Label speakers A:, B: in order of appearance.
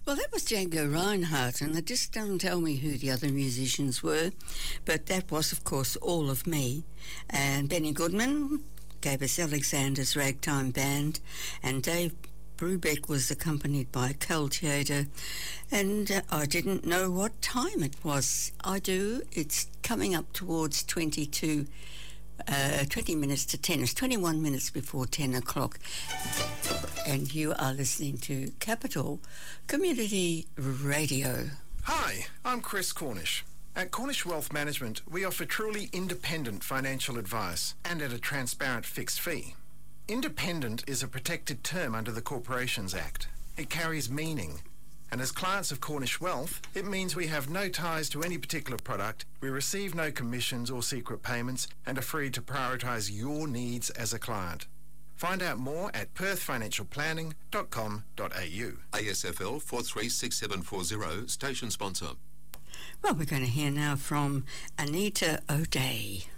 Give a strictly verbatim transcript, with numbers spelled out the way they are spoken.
A: Well, that was Django Reinhardt, and it just doesn't tell me who the other musicians were, but that was, of course, All of Me. And Benny Goodman gave us Alexander's Ragtime Band, and Dave Brubeck was accompanied by Cal Theatre, and uh, I didn't know what time it was. I do. It's coming up towards twenty-two, uh, twenty minutes to ten. It's twenty-one minutes before ten o'clock. And you are listening to Capital Community Radio.
B: Hi, I'm Chris Cornish. At Cornish Wealth Management, we offer truly independent financial advice and at a transparent fixed fee. Independent is a protected term under the Corporations Act. It carries meaning. And as clients of Cornish Wealth, it means we have no ties to any particular product, we receive no commissions or secret payments, and are free to prioritise your needs as a client. Find out more at perth financial planning dot com dot a u.
C: A S F L four three six seven four zero, station sponsor.
A: Well, we're going to hear now from Anita O'Day.